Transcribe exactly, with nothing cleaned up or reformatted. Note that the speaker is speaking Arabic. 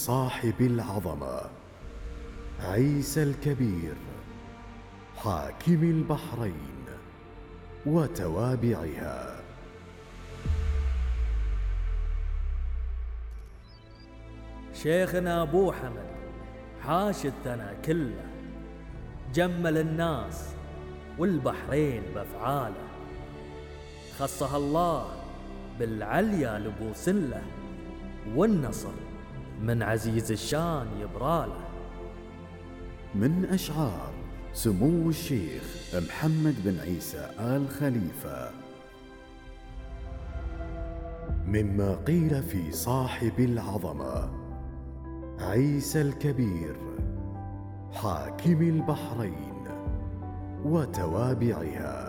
صاحب العظمة عيسى الكبير حاكم البحرين وتوابعها. شيخنا أبو حمد حاش الثنا كله، جمل الناس والبحرين بأفعاله، خصها الله بالعليا لبو سله، والنصر من عزيز الشان يبراله. من أشعار سمو الشيخ محمد بن عيسى آل خليفة. مما قيل في صاحب العظمة عيسى الكبير حاكم البحرين وتوابعها.